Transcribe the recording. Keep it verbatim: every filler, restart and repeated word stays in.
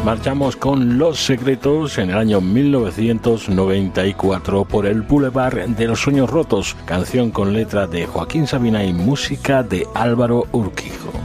marchamos con Los Secretos en el año mil novecientos noventa y cuatro por el Boulevard de los Sueños Rotos, canción con letra de Joaquín Sabina y música de Álvaro Urquijo.